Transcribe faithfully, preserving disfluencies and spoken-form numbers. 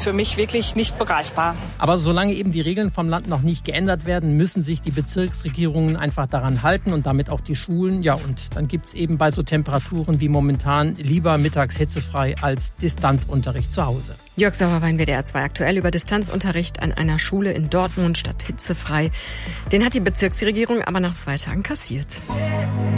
für mich wirklich nicht begreifbar. Aber solange eben die Regeln vom Land noch nicht geändert werden, müssen sich die Bezirksregierungen einfach daran halten und damit auch die Schulen. Ja, und dann gibt es eben bei so Temperaturen wie momentan lieber mittags hitzefrei als Distanzunterricht zu Hause. Jörg Sauerwein, W D R zwei aktuell über Distanzunterricht an einer Schule in Dortmund statt hitzefrei. Den hat die Bezirksregierung aber nach zwei Tagen kassiert.